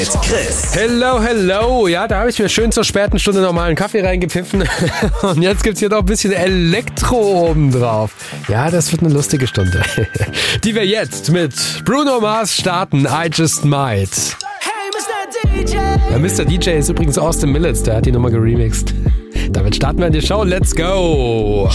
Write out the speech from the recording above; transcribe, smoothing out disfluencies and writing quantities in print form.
Chris. Hello. Ja, da habe ich mir schön zur späten Stunde nochmal einen Kaffee reingepfiffen. Und jetzt gibt's hier noch ein bisschen Elektro oben drauf. Ja, das wird eine lustige Stunde. Die wir jetzt mit Bruno Mars starten. I Just Might. Hey, Mr. DJ. Der Mr. DJ ist übrigens Austin Millets. Der hat die Nummer geremixed. Damit starten wir in die Show. Let's go.